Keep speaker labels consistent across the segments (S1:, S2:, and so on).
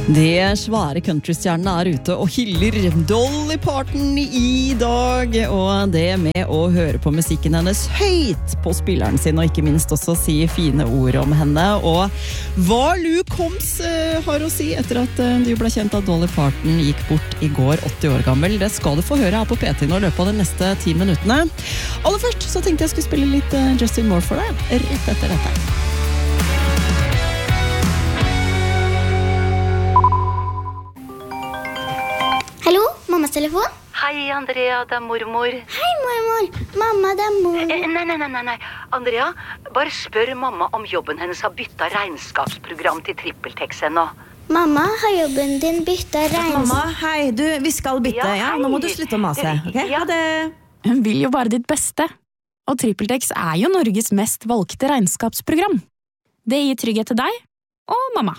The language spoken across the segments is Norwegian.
S1: De svære countrystjernene ute og hyller Dolly Parton I dag, og det med å høre på musikken hennes høyt på spilleren sin, og ikke minst også si fine ord om henne. Og hva Luke Combs har å si etter at du ble kjent at Dolly Parton gikk bort I går, 80 år gammel, det skal du få høre her på P10 nå I løpet av de neste 10 minuttene. Aller først så tenkte jeg skulle spille litt Justin Moore for deg, rett etter dette.
S2: Mammas telefon?
S3: Hei, Andrea, det mormor.
S2: Hei, mormor. Mamma, det mormor.
S3: Nei. Andrea, bare spør mamma om jobben hennes har byttet regnskapsprogram til TrippelTex ennå.
S2: Mamma, har jobben din byttet
S4: Mamma, hei, vi skal bytte, ja, nå må du slutte å mase, ok?
S3: Ja.
S5: Hun vil jo bare ditt beste. Og TrippelTex jo Norges mest valgte regnskapsprogram. Det gir trygghet til deg og mamma.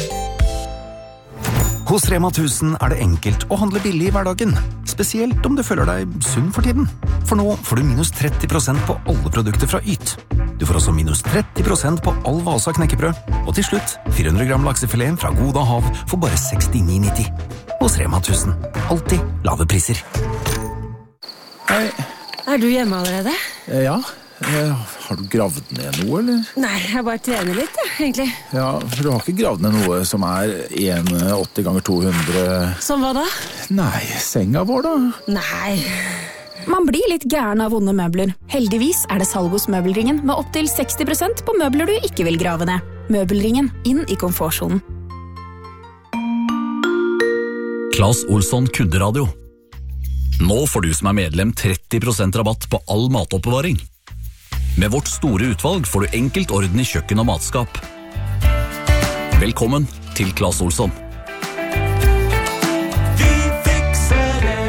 S6: Hos Rema 1000 det enkelt å handle billig I hverdagen, spesielt om du føler deg sunn for tiden. For nå får du minus 30% på alle produkter fra Yt. Du får også minus 30% på all Vasa knekkebrød, og til slutt 400 gram laksefilet fra Goda Hav for bare 69,90. Hos Rema 1000, alltid lave priser.
S7: Hei.
S4: Du hjemme allerede?
S7: Ja. Har du gravd ned noe, eller?
S4: Nei, jeg bare trener litt, egentlig.
S7: Ja, for du har ikke gravd ned noe som 1,80 ganger 200...
S4: Som hva da?
S7: Nei, senga vår da?
S4: Nei.
S5: Man blir litt gæren av vonde møbler. Heldigvis det salg hos Møbelringen med opp til 60% på møbler du ikke vil grave ned. Møbelringen, inn I komfortzonen.
S8: Claes Olsson Kunderadio. Nå får du som medlem 30% rabatt på all matoppbevaring. Med vårt store utvalg får du enkelt orden I kjøkken og matskap. Velkommen til Claes Olsson.
S9: Vi fikser det.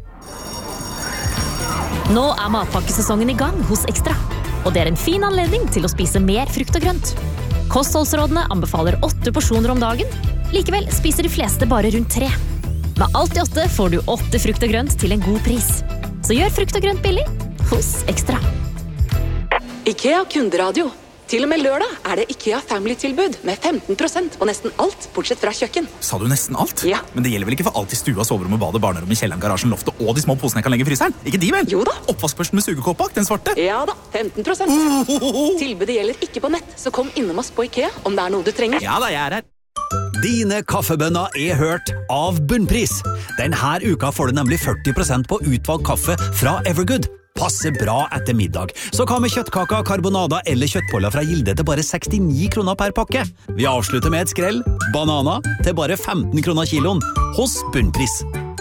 S10: Nå matpakkesesongen I gang hos Extra, og det en fin anledning til å spise mer frukt og grønt. Kostholdsrådene anbefaler 8 porsjoner om dagen, likevel spiser de fleste bare rundt 3. Med alt I 8 får du 8 frukt og grønt til en god pris. Så gjør frukt og grønt billig hos Extra.
S11: IKEA Kunderadio. Til og med lørdag det IKEA Family-tilbud med 15% på nesten alt, bortsett fra kjøkken.
S12: Sa du nesten alt?
S11: Ja.
S12: Men det gjelder vel ikke for alt I stua, soverommet, badet, barnerommet, kjelleren, garasjen, loftet og de små posene jeg kan legge I fryseren? Ikke de vel?
S11: Jo da.
S12: Oppvaskbørsten med sugekåp bak, den svarte?
S11: Ja da, 15%. Tilbudet gjelder ikke på nett, så kom innom oss på IKEA om det noe du trenger.
S12: Ja da, jeg her.
S13: Dine kaffebønner hørt av Bunnpris. Denne uka får du nemlig 40% på utvalgt kaffe fra Evergood. Passer bra etter middag. Så hva med kjøttkaka, karbonada eller kjøttboller fra Gilde til bare 69 kroner per pakke? Vi avslutter med et skrell. Banana til bare 15 kroner kiloen. Hos Bunnpris.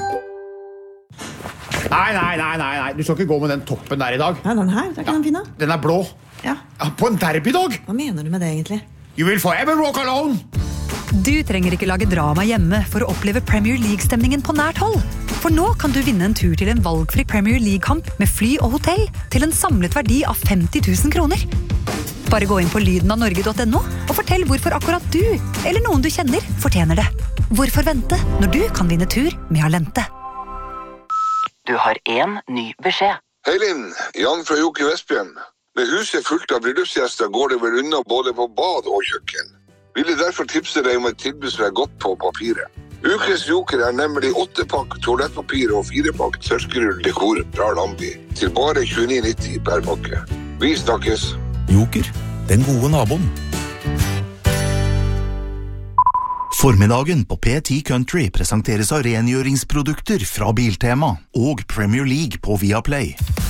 S14: Nei. Du skal ikke gå med den toppen der I dag.
S4: Nei, den her, det kan den finne.
S14: Den blå.
S4: Ja.
S14: På en derbydag.
S4: Hva mener du med det egentlig?
S14: You will forever walk alone.
S15: Du trenger ikke lage drama hjemme for å oppleve Premier League-stemningen på nært hold. For nå kan du vinne en tur til en valgfri Premier League-kamp med fly og hotell til en samlet verdi av 50 000 kroner. Bare gå inn på lydenavnorge.no og fortell hvorfor akkurat du, eller noen du kjenner, fortjener det. Hvorfor vente når du kan vinne tur med Alente?
S11: Du har en ny beskjed.
S16: Hei Linn, Jan fra Jokke Vestbjørn. Med huset fullt av bryllupsgjester går det vel unna både på bad og kjøkken. Ville derfor tipse deg om et tilbud som godt på papiret. Ukes Joker nemlig 8-pakk toalettpapir og 4-pakk tørkerull dekor fra Lambi til bare 29,90 per pakke. Vi snakkes.
S6: Joker, den gode naboen.
S17: Formiddagen på P10 Country presenteres av rengjøringsprodukter fra Biltema og Premier League på Viaplay.